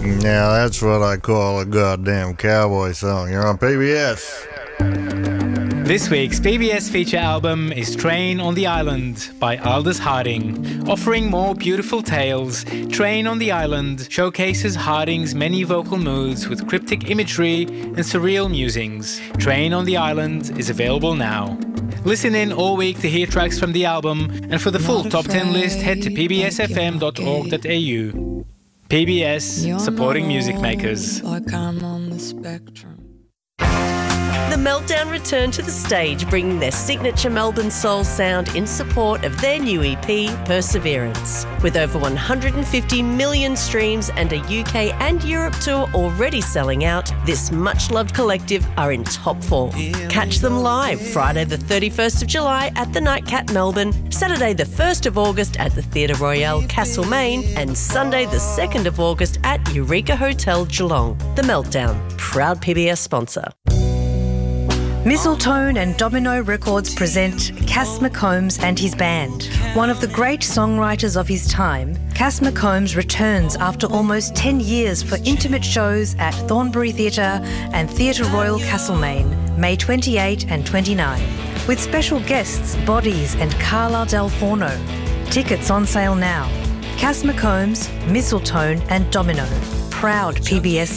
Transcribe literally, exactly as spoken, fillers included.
Now that's what I call a goddamn cowboy song. You're on P B S. This week's P B S feature album is Train on the Island by Aldous Harding. Offering more beautiful tales, Train on the Island showcases Harding's many vocal moods with cryptic imagery and surreal musings. Train on the Island is available now. Listen in all week to hear tracks from the album, and for the full top ten list, head to p b s f m dot org dot a u. P B S, supporting music makers. Like I'm on the spectrum. The Meltdown return to the stage, bringing their signature Melbourne soul sound in support of their new E P, Perseverance. With over one hundred fifty million streams and a U K and Europe tour already selling out, this much-loved collective are in top form. Catch them live Friday the thirty-first of July at the Nightcat Melbourne, Saturday the first of August at the Theatre Royale Castlemaine, and Sunday the second of August at Eureka Hotel Geelong. The Meltdown, proud P B S sponsor. Mistletoe and Domino Records present Cass McCombs and his band. One of the great songwriters of his time, Cass McCombs returns after almost ten years for intimate shows at Thornbury Theatre and Theatre Royal Castlemaine, May twenty-eighth and twenty-ninth, with special guests Bodies and Carla Del Forno. Tickets on sale now. Cass McCombs, Mistletoe and Domino, proud P B S